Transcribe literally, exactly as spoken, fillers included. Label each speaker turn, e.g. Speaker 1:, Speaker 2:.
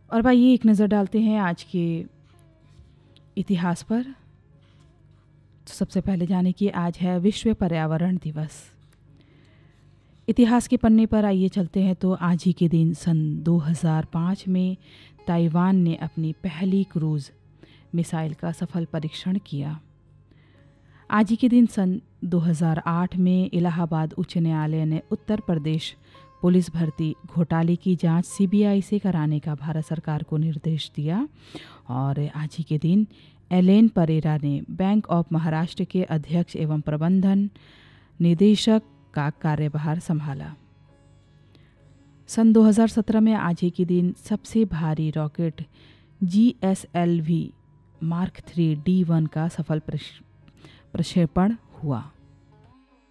Speaker 1: और भाई एक नज़र डालते हैं आज के इतिहास पर। तो सबसे पहले जाने की आज है विश्व पर्यावरण दिवस। इतिहास के पन्ने पर आइए चलते हैं। तो आज ही के दिन सन दो हज़ार पाँच में ताइवान ने अपनी पहली क्रूज़ मिसाइल का सफल परीक्षण किया। आज ही के दिन सन दो हज़ार आठ में इलाहाबाद उच्च न्यायालय ने उत्तर प्रदेश पुलिस भर्ती घोटाले की जांच सीबीआई से कराने का भारत सरकार को निर्देश दिया। और आज ही के दिन एलेन परेरा ने बैंक ऑफ महाराष्ट्र के अध्यक्ष एवं प्रबंधन निदेशक का कार्यभार संभाला। सन दो हज़ार सत्रह में आज ही के दिन सबसे भारी rocket G S L V mark three D one का सफल प्रक्षेपण हुआ।